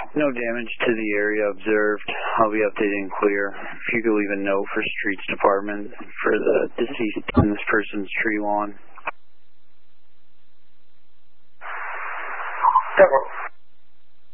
No damage to the area observed. I'll be updating clear. If you could leave a note for Streets Department for the deceased on this person's tree lawn. Several.